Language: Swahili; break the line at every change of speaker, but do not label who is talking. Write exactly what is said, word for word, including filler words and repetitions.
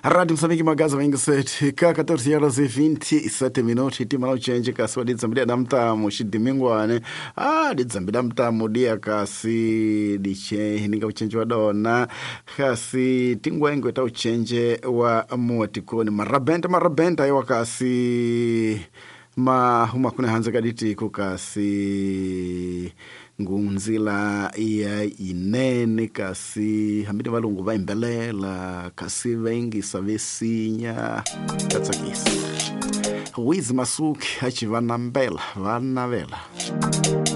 Rádio Moçambique, Magaza vinte e sete, K quatorze horas e vinte e sete minutos, Tima não change, Kassua de Zambia da Mtamo, Shidiminguane, ah, de Zambia da Mtamo, dia Kassi, de change, ninga uchange wa dona, Kassi, Tingwengo ta uchange wa Motikoni, Marabenta, Marabenta, Ewa Kassi, Ma huma kuna hanza kaditi kukasi ngunzila iya inene kasi hamidi valungu vaimbelela kasi vengi savesinya katsakisa wizi masuki hachi vanambela vanavela